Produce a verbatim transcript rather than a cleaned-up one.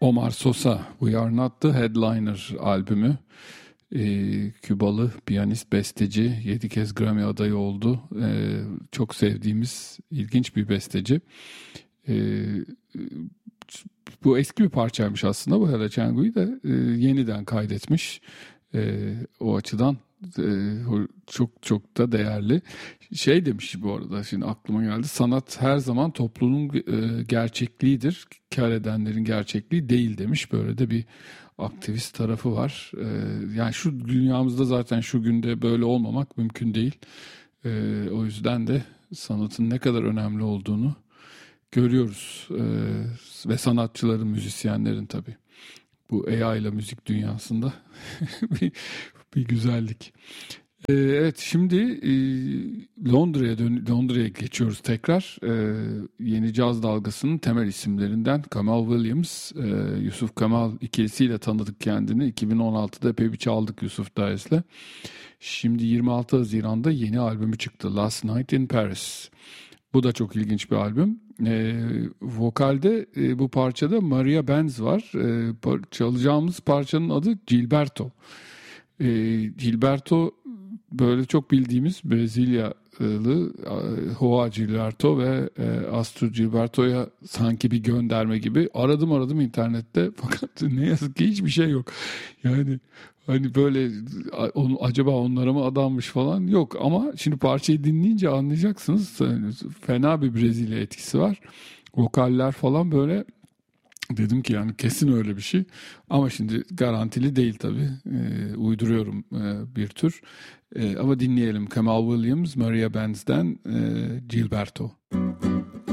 Omar Sosa, We Are Not The Headliner albümü. Ee, Kübalı piyanist, besteci, yedi kez Grammy adayı oldu. Ee, çok sevdiğimiz, ilginç bir besteci. Ee, bu eski bir parçaymış aslında. Bu Hela Changu'yu da e, yeniden kaydetmiş. E, o açıdan e, çok çok da değerli. Şey demiş bu arada, şimdi aklıma geldi. Sanat her zaman toplumun e, gerçekliğidir. Kâr edenlerin gerçekliği değil demiş. Böyle de bir aktivist tarafı var. E, yani şu dünyamızda zaten şu günde böyle olmamak mümkün değil. E, o yüzden de sanatın ne kadar önemli olduğunu görüyoruz. E, ve sanatçıların, müzisyenlerin tabii. Bu A I ile müzik dünyasında bir, bir güzellik. Ee, evet, şimdi e, Londra'ya dön- Londra'ya geçiyoruz tekrar. Ee, yeni caz dalgasının temel isimlerinden Kemal Williams, e, Yusuf Kemal ikilisiyle tanıdık kendini. iki bin on altıda epey bir çaldık Yusuf Dayes'le. Şimdi yirmi altı Haziran'da yeni albümü çıktı, Last Night in Paris. Bu da çok ilginç bir albüm. E, vokalde e, bu parçada Maria Benz var. E, par- çalacağımız parçanın adı Gilberto. E, Gilberto böyle çok bildiğimiz Brezilyalı e, Joao Gilberto ve e, Astor Gilberto'ya sanki bir gönderme gibi. Aradım aradım internette fakat ne yazık ki hiçbir şey yok. Yani hani böyle on, acaba onlara mı adanmış falan yok, ama şimdi parçayı dinleyince anlayacaksınız. Yani fena bir Brezilya etkisi var. Vokaller falan böyle, dedim ki yani kesin öyle bir şey. Ama şimdi garantili değil tabii. E, uyduruyorum e, bir tür. E, ama dinleyelim. Kemal Williams, Maria Benz'den e, Gilberto. Gilberto.